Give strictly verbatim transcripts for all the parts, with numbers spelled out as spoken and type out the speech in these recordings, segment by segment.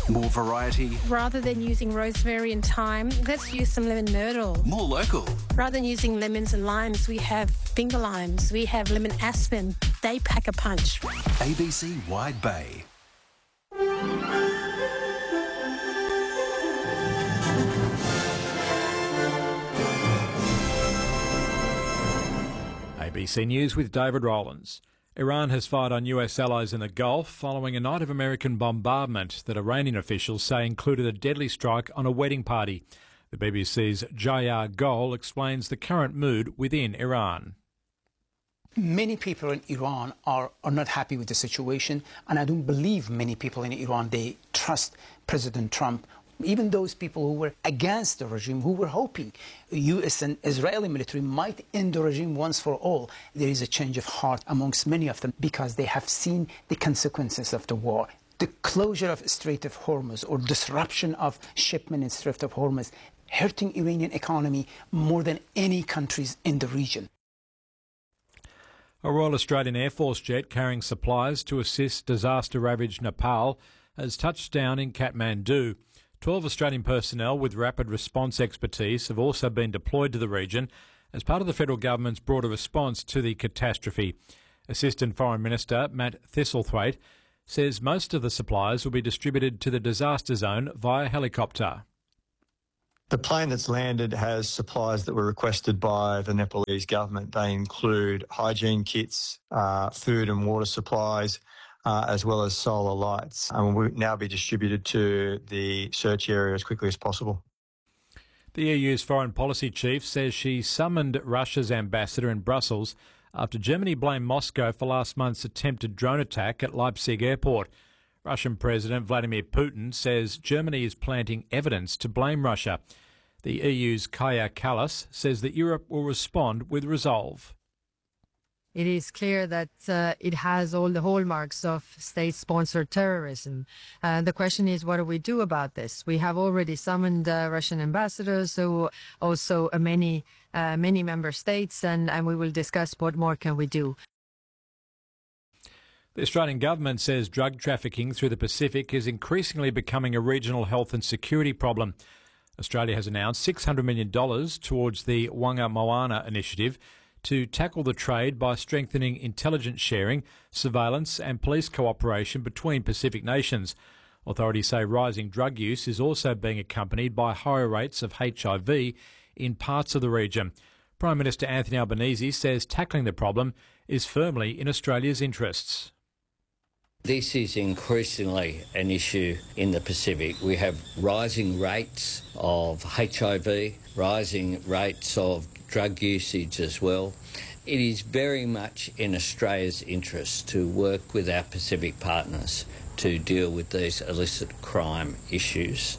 More variety. Rather than using rosemary and thyme, let's use some lemon myrtle. More local. Rather than using lemons and limes, we have finger limes. We have lemon aspen. They pack a punch. A B C Wide Bay. A B C News with David Rowlands. Iran has fired on U S allies in the Gulf following a night of American bombardment that Iranian officials say included a deadly strike on a wedding party. The B B C's Jayar Gol explains the current mood within Iran. Many people in Iran are, are not happy with the situation, and I don't believe many people in Iran, they trust President Trump. Even those people who were against the regime, who were hoping U S and Israeli military might end the regime once for all, there is a change of heart amongst many of them because they have seen the consequences of the war. The closure of Strait of Hormuz or disruption of shipment in Strait of Hormuz hurting Iranian economy more than any countries in the region. A Royal Australian Air Force jet carrying supplies to assist disaster-ravaged Nepal has touched down in Kathmandu. Twelve Australian personnel with rapid response expertise have also been deployed to the region as part of the federal government's broader response to the catastrophe. Assistant Foreign Minister Matt Thistlethwaite says most of the supplies will be distributed to the disaster zone via helicopter. The plane that's landed has supplies that were requested by the Nepalese government. They include hygiene kits, uh, food and water supplies, uh, as well as solar lights, and will now be distributed to the search area as quickly as possible. The E U's foreign policy chief says she summoned Russia's ambassador in Brussels after Germany blamed Moscow for last month's attempted drone attack at Leipzig airport. Russian President Vladimir Putin says Germany is planting evidence to blame Russia. The E U's Kaja Kallas says that Europe will respond with resolve. It is clear that uh, it has all the hallmarks of state-sponsored terrorism. Uh, the question is, what do we do about this? We have already summoned uh, Russian ambassadors, so also uh, many, uh, many member states, and, and we will discuss what more can we do. The Australian government says drug trafficking through the Pacific is increasingly becoming a regional health and security problem. Australia has announced six hundred million dollars towards the Wanga Moana initiative to tackle the trade by strengthening intelligence sharing, surveillance and police cooperation between Pacific nations. Authorities say rising drug use is also being accompanied by higher rates of H I V in parts of the region. Prime Minister Anthony Albanese says tackling the problem is firmly in Australia's interests. This is increasingly an issue in the Pacific. We have rising rates of H I V, rising rates of drug usage as well. It is very much in Australia's interest to work with our Pacific partners to deal with these illicit crime issues.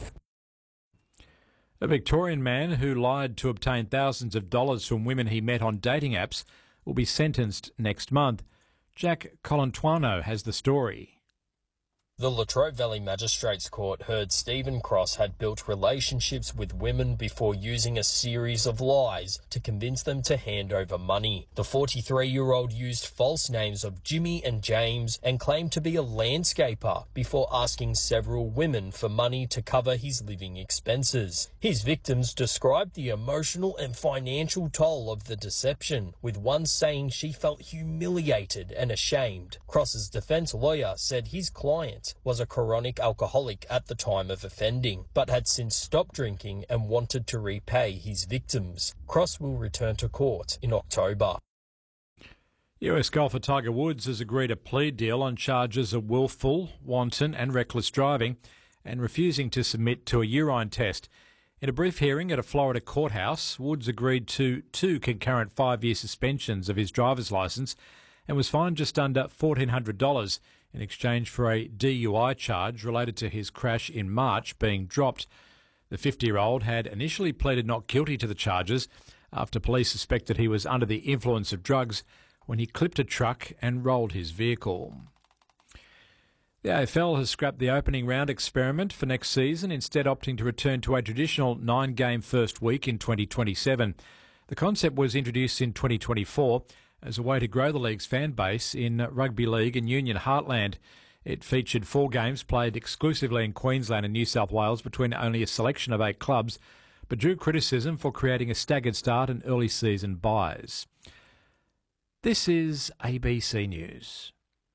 A Victorian man who lied to obtain thousands of dollars from women he met on dating apps will be sentenced next month. Jack Colantuano has the story. The Latrobe Valley Magistrates Court heard Stephen Cross had built relationships with women before using a series of lies to convince them to hand over money. The forty-three-year-old used false names of Jimmy and James and claimed to be a landscaper before asking several women for money to cover his living expenses. His victims described the emotional and financial toll of the deception, with one saying she felt humiliated and ashamed. Cross's defence lawyer said his client was a chronic alcoholic at the time of offending, but had since stopped drinking and wanted to repay his victims. Cross will return to court in October. U S golfer Tiger Woods has agreed a plea deal on charges of willful, wanton and reckless driving and refusing to submit to a urine test. In a brief hearing at a Florida courthouse, Woods agreed to two concurrent five-year suspensions of his driver's licence and was fined just under fourteen hundred dollars in exchange for a D U I charge related to his crash in March being dropped. The fifty-year-old had initially pleaded not guilty to the charges after police suspected he was under the influence of drugs when he clipped a truck and rolled his vehicle. The A F L has scrapped the opening round experiment for next season, instead opting to return to a traditional nine-game first week in twenty twenty-seven. The concept was introduced in twenty twenty-four as a way to grow the league's fan base in rugby league and union heartland. It featured four games played exclusively in Queensland and New South Wales between only a selection of eight clubs, but drew criticism for creating a staggered start and early season buys. This is A B C News.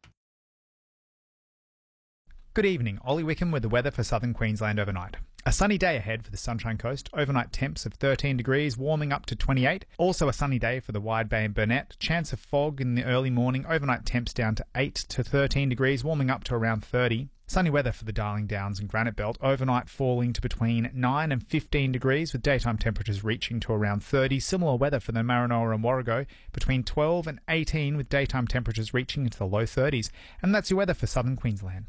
Good evening, Ollie Wickham with the weather for southern Queensland overnight. A sunny day ahead for the Sunshine Coast, overnight temps of thirteen degrees, warming up to twenty-eight. Also a sunny day for the Wide Bay and Burnett. Chance of fog in the early morning, overnight temps down to eight to thirteen degrees, warming up to around thirty. Sunny weather for the Darling Downs and Granite Belt, overnight falling to between nine and fifteen degrees, with daytime temperatures reaching to around thirty. Similar weather for the Maranoa and Warrego, between twelve and eighteen, with daytime temperatures reaching into the low thirties. And that's your weather for southern Queensland.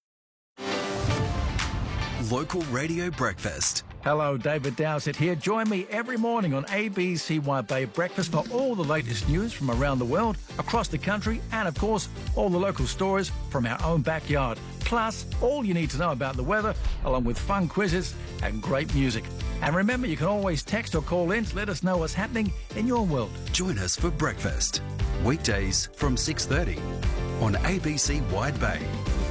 Local Radio Breakfast. Hello, David Dowsett here. Join me every morning on A B C Wide Bay Breakfast for all the latest news from around the world, across the country, and of course, all the local stories from our own backyard. Plus, all you need to know about the weather, along with fun quizzes and great music. And remember, you can always text or call in to let us know what's happening in your world. Join us for breakfast. Weekdays from six thirty on A B C Wide Bay.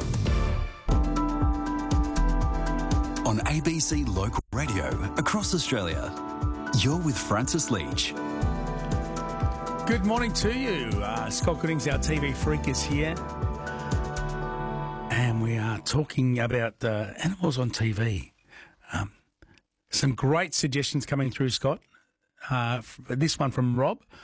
On A B C Local Radio across Australia. You're with Francis Leach. Good morning to you. Uh, Scott Goodings, our T V freak, is here. And we are talking about uh, animals on T V. Um, some great suggestions coming through, Scott. Uh, this one from Rob.